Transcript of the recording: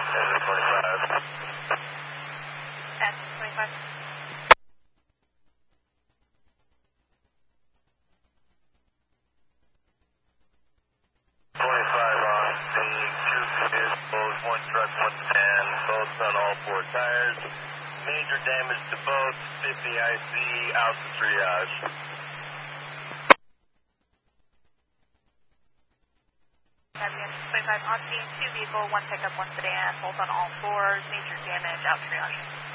25. At 25. 25 on scene, 2 vehicles, 1 truck, 110, both on all 4 tires. Major damage to both, 50 IC, out to triage. Fabulous. 25 on scene, 2 vehicle, 1 pickup, 1 sedan, both on all 4s, major damage, out triage.